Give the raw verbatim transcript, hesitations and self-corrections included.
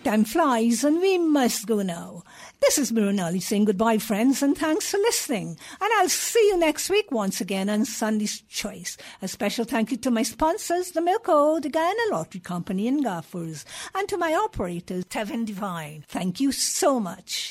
Time flies and we must go now. This is Mirunali saying goodbye, friends, and thanks for listening. And I'll see you next week once again on Sunday's Choice. A special thank you to my sponsors, the Milko, the Guyana Lottery Company and Gaffers, and to my operators, Tevin Divine. Thank you so much.